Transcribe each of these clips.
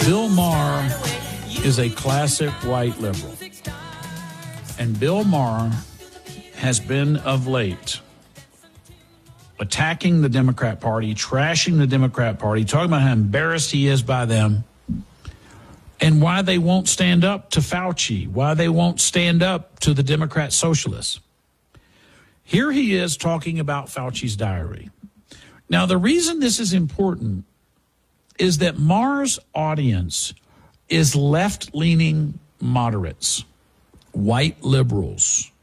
Bill Maher is a classic white liberal. And Bill Maher has been of late attacking the Democrat Party, trashing the Democrat Party, talking about how embarrassed he is by them, and why they won't stand up to Fauci, why they won't stand up to the Democrat socialists. Here he is talking about Fauci's diary. Now, the reason this is important is that Maher's audience is left-leaning moderates, white liberals,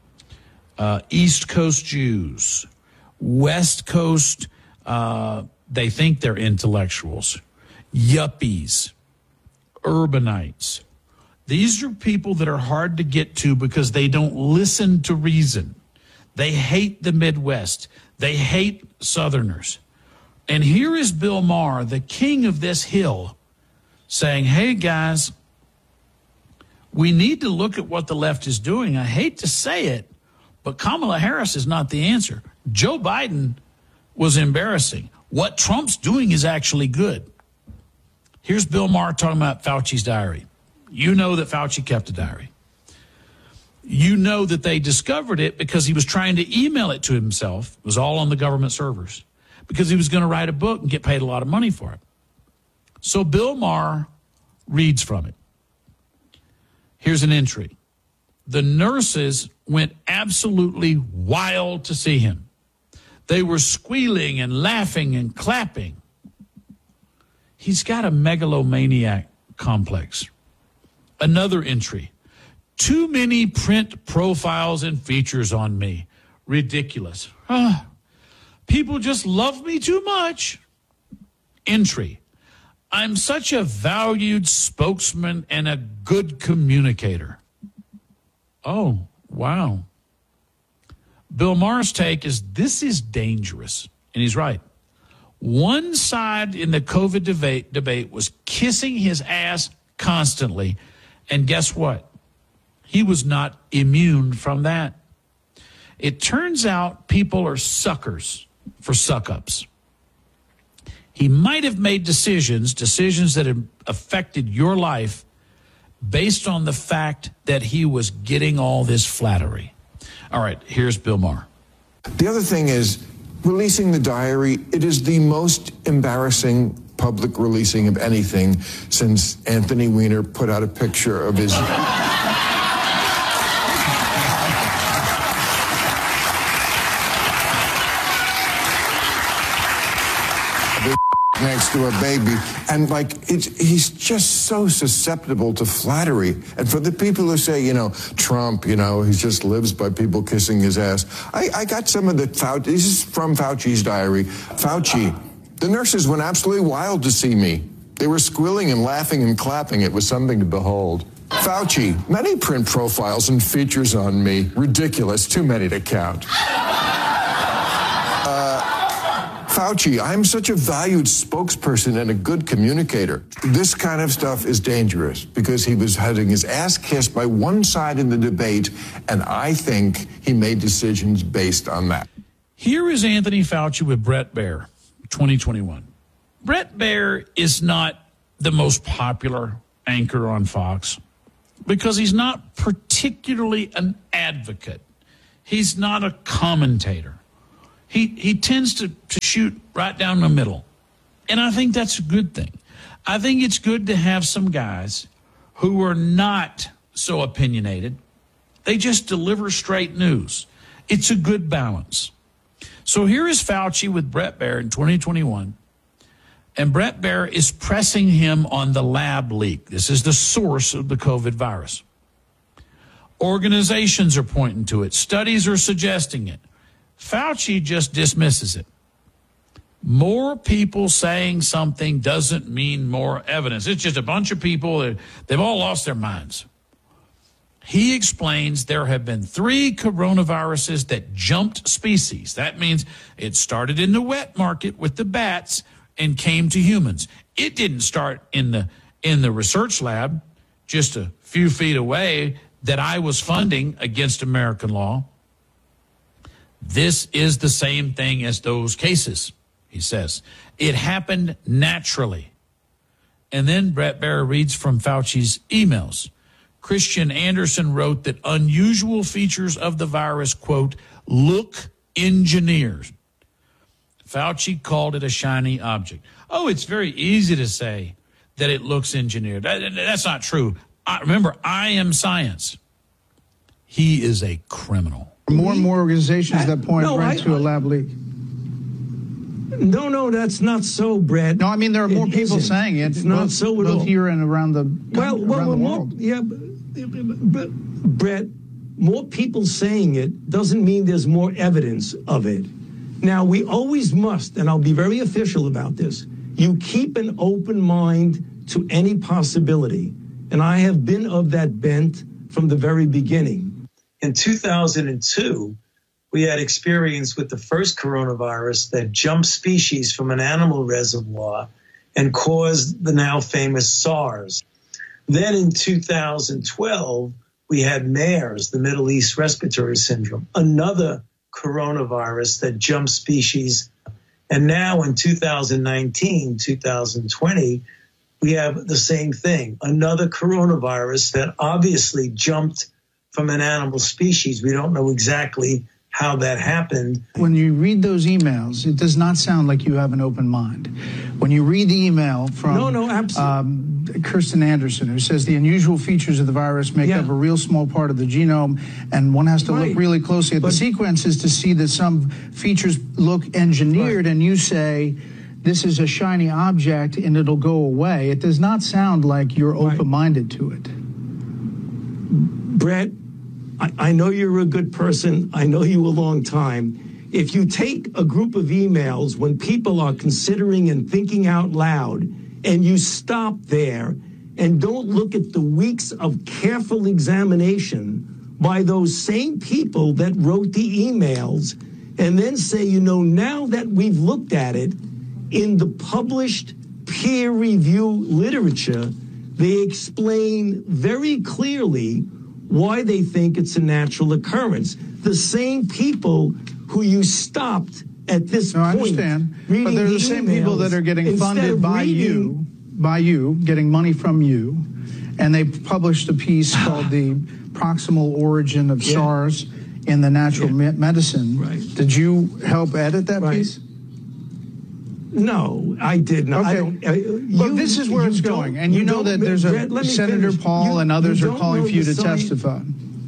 East Coast Jews, West Coast, they think they're intellectuals, yuppies, urbanites. These are people that are hard to get to because they don't listen to reason. They hate the Midwest. They hate Southerners. And here is Bill Maher, the king of this hill, saying, hey, guys, we need to look at what the left is doing. I hate to say it, but Kamala Harris is not the answer. Joe Biden was embarrassing. What Trump's doing is actually good. Here's Bill Maher talking about Fauci's diary. You know that Fauci kept a diary. You know that they discovered it because he was trying to email it to himself. It was all on the government servers because he was going to write a book and get paid a lot of money for it. So Bill Maher reads from it. Here's an entry. The nurses went absolutely wild to see him. They were squealing and laughing and clapping. He's got a megalomaniac complex. Another entry. Too many print profiles and features on me. Ridiculous. People just love me too much. Entry. I'm such a valued spokesman and a good communicator. Oh, wow. Bill Maher's take is this is dangerous. And he's right. One side in the COVID debate was kissing his ass constantly. And guess what? He was not immune from that. It turns out people are suckers for suck-ups. He might have made decisions that have affected your life based on the fact that he was getting all this flattery. All right, here's Bill Maher. The other thing is releasing the diary. It is the most embarrassing public releasing of anything since Anthony Weiner put out a picture of his... next to a baby, and he's just so susceptible to flattery. And for the people who say, Trump, he just lives by people kissing his ass. I got some of the this is from Fauci's diary. Fauci, the nurses went absolutely wild to see me. They were squealing and laughing and clapping. It was something to behold. Fauci, many print profiles and features on me. Ridiculous, too many to count. Fauci, I'm such a valued spokesperson and a good communicator. This kind of stuff is dangerous because he was having his ass kissed by one side in the debate, and I think he made decisions based on that. Here is Anthony Fauci with Bret Baier, 2021. Bret Baier is not the most popular anchor on Fox because he's not particularly an advocate. He's not a commentator. He tends to shoot right down the middle. And I think that's a good thing. I think it's good to have some guys who are not so opinionated. They just deliver straight news. It's a good balance. So here is Fauci with Bret Baier in 2021. And Bret Baier is pressing him on the lab leak. This is the source of the COVID virus. Organizations are pointing to it. Studies are suggesting it. Fauci just dismisses it. More people saying something doesn't mean more evidence. It's just a bunch of people, they've all lost their minds. He explains there have been 3 coronaviruses that jumped species. That means it started in the wet market with the bats and came to humans. It didn't start in the research lab just a few feet away that I was funding against American law. This is the same thing as those cases, he says. It happened naturally. And then Bret Baier reads from Fauci's emails. Christian Anderson wrote that unusual features of the virus, quote, look engineered. Fauci called it a shiny object. Oh, it's very easy to say that it looks engineered. That's not true. Remember, I am science. He is a criminal. More and more organizations that point right to a lab leak. No, that's not so, Brett. No, I mean, there are more people saying it. It's not so at all. Both here and around the world. Yeah, but Brett, more people saying it doesn't mean there's more evidence of it. Now, we always must, and I'll be very official about this, you keep an open mind to any possibility. And I have been of that bent from the very beginning. In 2002, we had experience with the first coronavirus that jumped species from an animal reservoir and caused the now famous SARS. Then in 2012, we had MERS, the Middle East Respiratory Syndrome, another coronavirus that jumped species. And now in 2019, 2020, we have the same thing, another coronavirus that obviously jumped from an animal species. We don't know exactly how that happened. When you read those emails, it does not sound like you have an open mind. When you read the email from Kirsten Anderson, who says the unusual features of the virus make up a real small part of the genome, and one has to look really closely at the sequences to see that some features look engineered, and you say this is a shiny object and it'll go away. It does not sound like you're open-minded to it. Brett, I know you're a good person. I know you a long time. If you take a group of emails when people are considering and thinking out loud, and you stop there and don't look at the weeks of careful examination by those same people that wrote the emails, and then say, now that we've looked at it in the published peer review literature, they explain very clearly why they think it's a natural occurrence. The same people who you stopped at this point. I understand, but they're the same people that are getting funded by you, getting money from you, and they published a piece called The Proximal Origin of SARS in the Natural Medicine. Right. Did you help edit that piece? No, I did not. Okay. But this is where it's going. And you know that there's Senator Paul and others are calling for you to testify.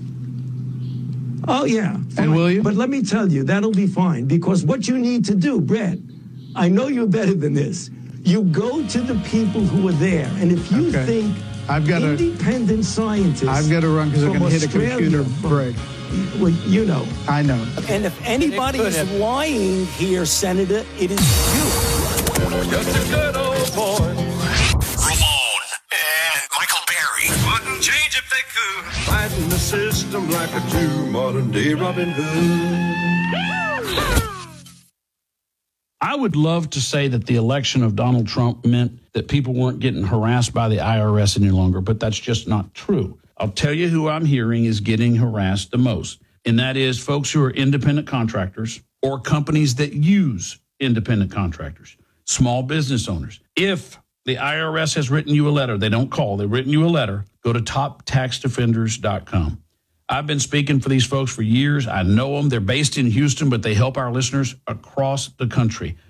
Oh, yeah. Fine. And will you? But let me tell you, that'll be fine. Because what you need to do, Brett, I know you're better than this. You go to the people who are there. And if you think independent scientists... I've got to run because I'm going to hit a computer break. Well, you know. I know. And if anybody is lying here, Senator, it is you. Just a good old boy. Ramon and Michael Berry wouldn't change if they could. Fighting the system like a true modern-day Robin Hood. I would love to say that the election of Donald Trump meant that people weren't getting harassed by the IRS any longer, but that's just not true. I'll tell you who I'm hearing is getting harassed the most, and that is folks who are independent contractors or companies that use independent contractors, small business owners. If the IRS has written you a letter, they don't call, they've written you a letter, go to toptaxdefenders.com. I've been speaking for these folks for years. I know them. They're based in Houston, but they help our listeners across the country.